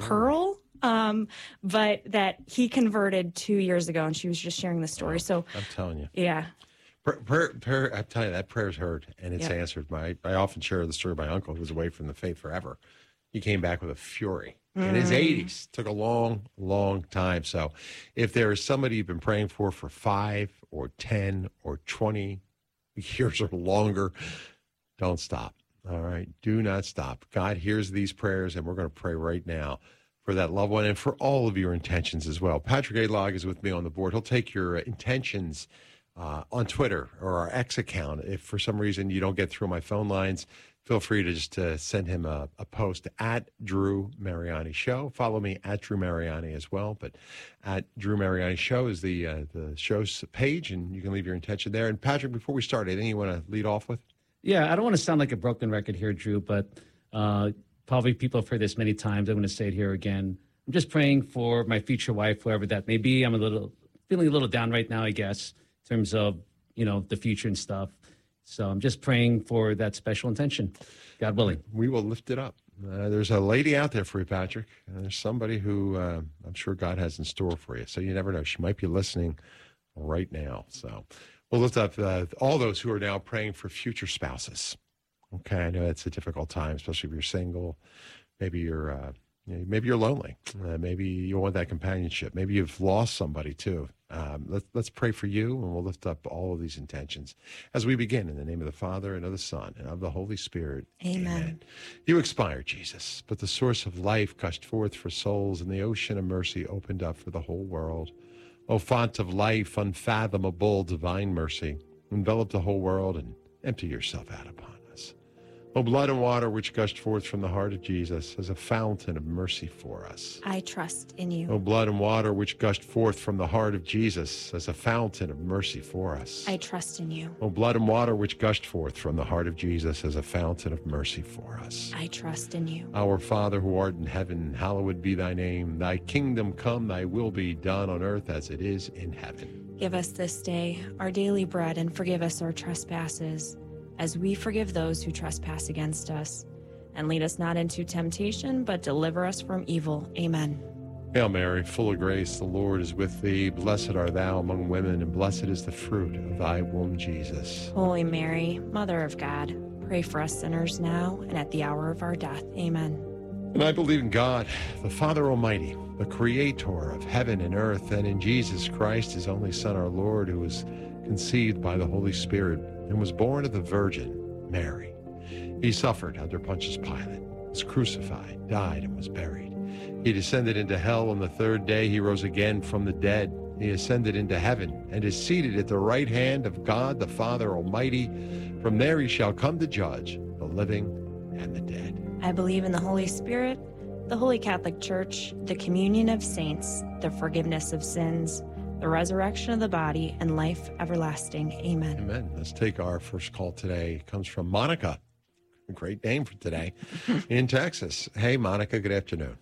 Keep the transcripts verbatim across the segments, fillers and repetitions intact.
Pearl, um, but that he converted two years ago, and she was just sharing the story. So I'm telling you. Yeah. Prayer, prayer, prayer, I'm telling you, that prayer's heard, and it's Yep. answered. My, I often share the story of my uncle who was away from the faith forever. He came back with a fury in his eighties. Took a long, long time. So if there is somebody you've been praying for for five or ten or twenty years or longer, don't stop. All right? Do not stop. God hears these prayers, and we're going to pray right now for that loved one and for all of your intentions as well. Patrick A-Log is with me on the board. He'll take your intentions uh, on Twitter or our X account. If for some reason you don't get through my phone lines, feel free to just uh, send him a, a post at Drew Mariani Show. Follow me at Drew Mariani as well. But at Drew Mariani Show is the uh, the show's page, and you can leave your intention there. And Patrick, before we start, anything you want to lead off with? Yeah, I don't want to sound like a broken record here, Drew, but uh, probably people have heard this many times. I'm going to say it here again. I'm just praying for my future wife, whoever that may be. I'm a little feeling a little down right now, I guess, in terms of, you know, the future and stuff. So I'm just praying for that special intention, God willing. We will lift it up. Uh, there's a lady out there for you, Patrick. And there's somebody who uh, I'm sure God has in store for you. So you never know. She might be listening right now. So we'll lift up uh, all those who are now praying for future spouses. Okay, I know it's a difficult time, especially if you're single. Maybe you're, uh, you know, maybe you're lonely. Uh, maybe you want that companionship. Maybe you've lost somebody too. Um, let's let's pray for you, and we'll lift up all of these intentions as we begin in the name of the Father and of the Son and of the Holy Spirit. Amen. Amen. You expired, Jesus, but the source of life gushed forth for souls, and the ocean of mercy opened up for the whole world. O font of life, unfathomable divine mercy, envelop the whole world and empty yourself out upon us. O blood and water which gushed forth from the heart of Jesus as a fountain of mercy for us. I trust in you. O blood and water which gushed forth from the heart of Jesus as a fountain of mercy for us. I trust in you. O blood and water which gushed forth from the heart of Jesus as a fountain of mercy for us. I trust in you. Our Father who art in heaven, hallowed be thy name. Thy kingdom come, thy will be done on earth as it is in heaven. Give us this day our daily bread, and forgive us our trespasses, as we forgive those who trespass against us. And lead us not into temptation, but deliver us from evil. Amen. Hail Mary, full of grace, the Lord is with thee. Blessed art thou among women, and blessed is the fruit of thy womb, Jesus. Holy Mary, Mother of God, pray for us sinners now and at the hour of our death. Amen. And I believe in God, the Father Almighty, the creator of heaven and earth, and in Jesus Christ, his only Son, our Lord, who was conceived by the Holy Spirit and was born of the Virgin Mary. He suffered under Pontius Pilate, was crucified, died, and was buried. He descended into hell. On the third day he rose again from the dead. He ascended into heaven and is seated at the right hand of God the Father Almighty. From there he shall come to judge the living and the dead. I believe in the Holy Spirit, the Holy Catholic Church, the communion of saints, the forgiveness of sins, the resurrection of the body, and life everlasting. Amen. Amen. Let's take our first call today. It comes from Monica. A great name for today in Texas. Hey, Monica, good afternoon.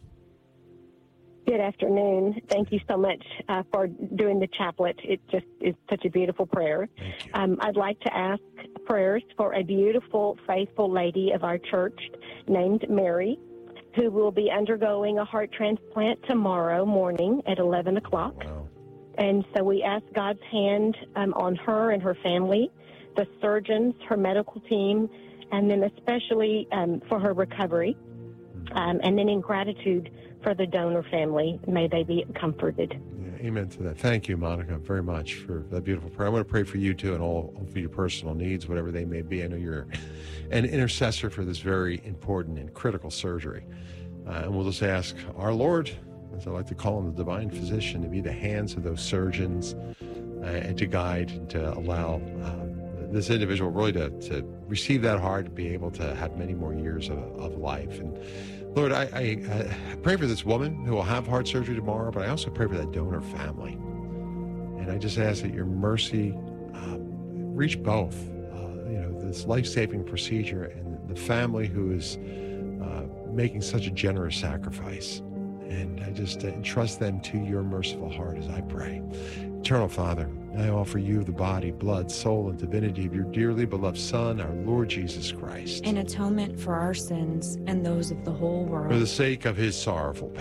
Good afternoon. Thank you so much uh, for doing the chaplet. It just is such a beautiful prayer. Thank you. Um, I'd like to ask prayers for a beautiful, faithful lady of our church named Mary, who will be undergoing a heart transplant tomorrow morning at eleven o'clock. Wow. And so we ask God's hand um, on her and her family, the surgeons, her medical team, and then especially um, for her recovery. Um, and then in gratitude for the donor family, may they be comforted. Yeah, amen to that. Thank you, Monica, very much for that beautiful prayer. I want to pray for you, too, and all, all for your personal needs, whatever they may be. I know you're an intercessor for this very important and critical surgery. Uh, and we'll just ask our Lord, as I like to call him, the divine physician, to be the hands of those surgeons uh, and to guide and to allow um, this individual really to, to receive that heart and be able to have many more years of, of life. And Lord, I, I, I pray for this woman who will have heart surgery tomorrow, but I also pray for that donor family. And I just ask that your mercy um, reach both, uh, you know, this life-saving procedure and the family who is uh, making such a generous sacrifice. And I just entrust them to your merciful heart as I pray. Eternal Father, I offer you the body, blood, soul, and divinity of your dearly beloved Son, our Lord Jesus Christ. In atonement for our sins and those of the whole world. For the sake of his sorrowful